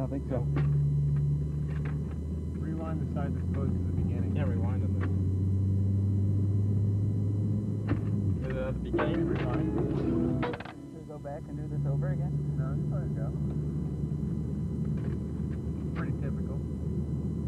don't think so. Rewind the side that's close to the beginning. Can't rewind them then. Is it at the beginning? Rewind. Should we go back and do this over again? No, just let it go. Pretty typical.